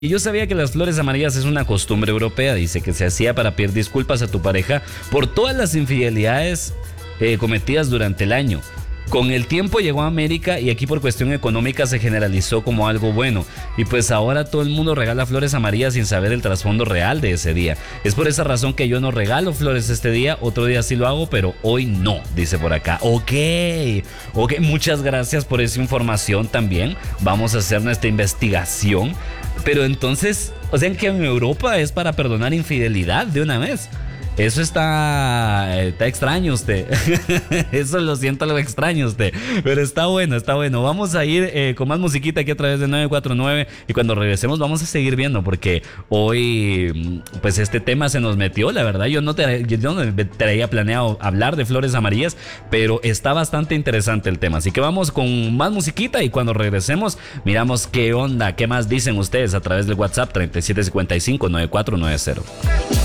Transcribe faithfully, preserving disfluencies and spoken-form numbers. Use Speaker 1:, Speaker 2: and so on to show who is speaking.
Speaker 1: Y yo sabía que las flores amarillas es una costumbre europea, dice, que se hacía para pedir disculpas a tu pareja por todas las infidelidades eh, cometidas durante el año. Con el tiempo llegó a América y aquí por cuestión económica se generalizó como algo bueno. Y pues ahora todo el mundo regala flores amarillas sin saber el trasfondo real de ese día. Es por esa razón que yo no regalo flores este día, otro día sí lo hago, pero hoy no, dice por acá. Ok, ok, muchas gracias por esa información también. Vamos a hacer nuestra investigación. Pero entonces, o sea, que en Europa es para perdonar infidelidad de una vez. Eso está, está extraño usted. Eso lo siento algo extraño usted. Pero está bueno, está bueno. Vamos a ir eh, con más musiquita aquí a través de nueve cuatro nueve. Y cuando regresemos vamos a seguir viendo. Porque hoy pues este tema se nos metió. La verdad yo no, te, yo no traía planeado hablar de flores amarillas. Pero está bastante interesante el tema. Así que vamos con más musiquita. Y cuando regresemos miramos qué onda, qué más dicen ustedes a través del WhatsApp treinta y siete cincuenta y cinco noventa y cuatro noventa.